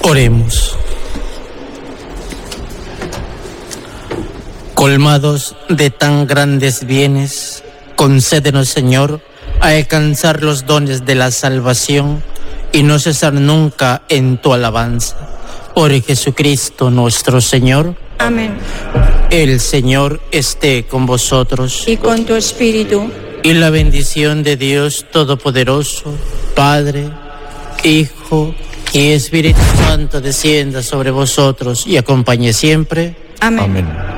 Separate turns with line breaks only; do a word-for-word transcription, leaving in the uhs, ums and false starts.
Oremos. Colmados de tan grandes bienes, concédenos, Señor, a alcanzar los dones de la salvación y no cesar nunca en tu alabanza. Por Jesucristo nuestro Señor.
Amén.
El Señor esté con vosotros.
Y con tu espíritu.
Y la bendición de Dios Todopoderoso, Padre, Hijo y Espíritu Santo descienda sobre vosotros y acompañe siempre.
Amén.
Amén.